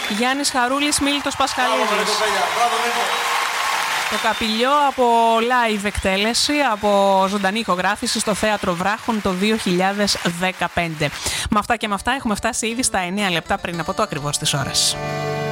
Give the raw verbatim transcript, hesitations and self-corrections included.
Γιάννης Χαρούλης, Μίλτος Πασχαλίδης. Το Καπηλιό από live εκτέλεση, από ζωντανή ηχογράφηση στο Θέατρο Βράχων το δύο χιλιάδες δεκαπέντε. Με αυτά και με αυτά έχουμε φτάσει ήδη στα εννέα λεπτά πριν από το ακριβώς της ώρας.